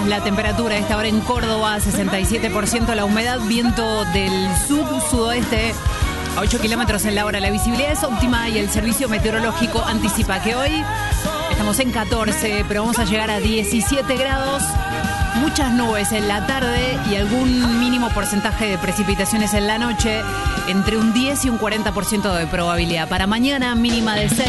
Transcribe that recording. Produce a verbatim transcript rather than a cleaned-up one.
La temperatura a esta hora en Córdoba, sesenta y siete por ciento la humedad, viento del sud-sudoeste a ocho kilómetros en la hora. La visibilidad es óptima y el servicio meteorológico anticipa que hoy estamos en catorce, pero vamos a llegar a diecisiete grados. Muchas nubes en la tarde y algún mínimo porcentaje de precipitaciones en la noche, entre un diez y un cuarenta por ciento de probabilidad. Para mañana, mínima de seis.